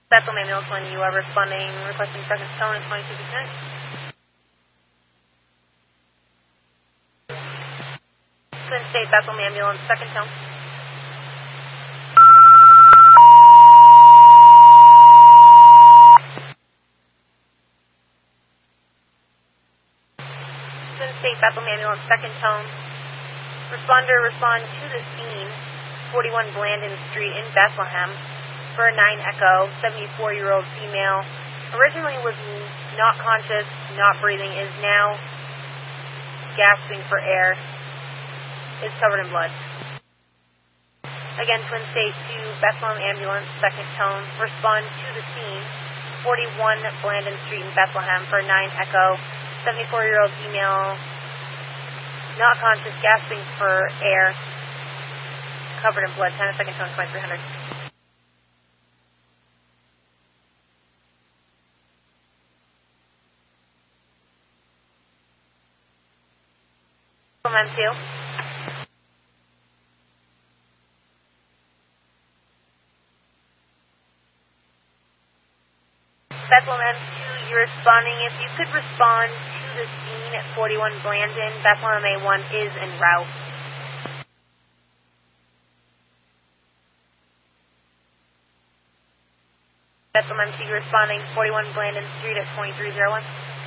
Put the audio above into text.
Bethel Ambulance, when you are responding, requesting second tone at 22%. Twin State Bethel Ambulance, second tone. Twin State Bethel Ambulance, second tone. Responder respond to the scene, 41 Blandon Street in Bethlehem, for a 9 Echo, 74-year-old female. Originally was not conscious, not breathing, is now gasping for air, is covered in blood. Again, Twin State to Bethlehem Ambulance, second tone. Respond to the scene, 41 Blandon Street in Bethlehem for a 9 Echo, 74-year-old female, not conscious, gasping for air, covered in blood. 10 second tone, 2300. M2. Bethlehem M2, you're responding. If you could respond to the scene at 41 Blandon, Bethlehem A1 is en route. Bethlehem M2, you're responding 41 Blandon Street at 2301.